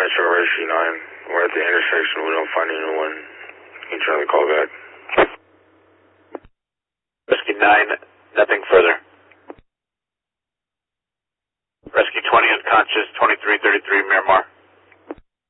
Metro Rescue 9. We're at the intersection. We don't find anyone. You can try to call back. Rescue 9, nothing further. Rescue 20 unconscious, 2333 Miramar.